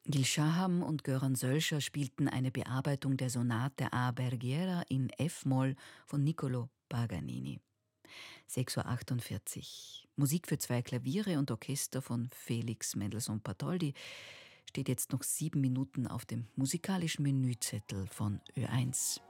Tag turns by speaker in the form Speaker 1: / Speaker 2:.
Speaker 1: Gil Shaham und Göran Sölscher spielten eine Bearbeitung der Sonate A Berghiera in F-Moll von Niccolò Paganini. 6:48 Uhr. Musik für 2 Klaviere und Orchester von Felix Mendelssohn Bartholdy steht jetzt noch 7 Minuten auf dem musikalischen Menüzettel von Ö1.